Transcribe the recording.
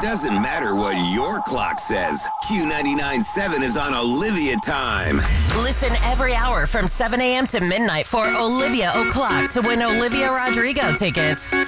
doesn't matter what your clock says. Q99.7 is on Olivia time. Listen every hour from 7 a.m. to midnight for Olivia O'Clock to win Olivia Rodrigo tickets